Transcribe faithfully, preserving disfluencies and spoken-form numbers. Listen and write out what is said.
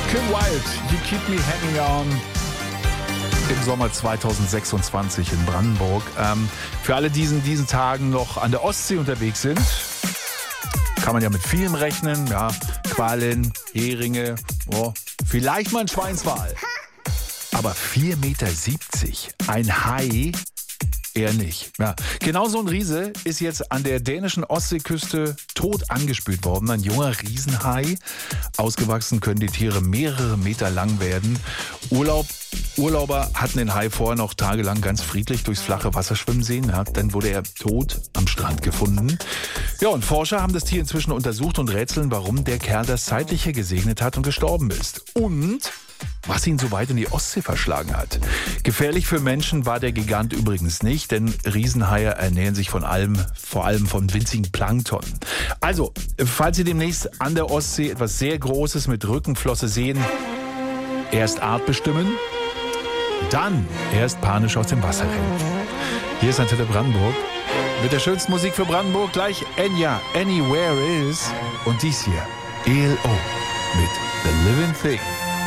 Kim Wilde, You Keep Me Hanging On. Im Sommer zweitausendsechsundzwanzig in Brandenburg. Ähm, für alle, die in diesen Tagen noch an der Ostsee unterwegs sind, kann man ja mit vielem rechnen. Ja, Quallen, Heringe, oh, vielleicht mal ein Schweinswal. Aber vier Meter siebzig, ein Hai, eher nicht. Ja, genau so ein Riese ist jetzt an der dänischen Ostseeküste tot angespült worden. Ein junger Riesenhai. Ausgewachsen können die Tiere mehrere Meter lang werden. Urlaub, Urlauber hatten den Hai vorher noch tagelang ganz friedlich durchs flache Wasser schwimmen sehen. Ja, dann wurde er tot am Strand gefunden. Ja, und Forscher haben das Tier inzwischen untersucht und rätseln, warum der Kerl das Zeitliche gesegnet hat und gestorben ist. Und was ihn so weit in die Ostsee verschlagen hat. Gefährlich für Menschen war der Gigant übrigens nicht, denn Riesenhaie ernähren sich von allem, vor allem von winzigen Plankton. Also, falls Sie demnächst an der Ostsee etwas sehr Großes mit Rückenflosse sehen, erst artbestimmen, dann erst panisch aus dem Wasser rennen. Hier ist Antenne Brandenburg mit der schönsten Musik für Brandenburg. Gleich Enya, Anywhere Is. Und dies hier, E L O mit The Living Thing.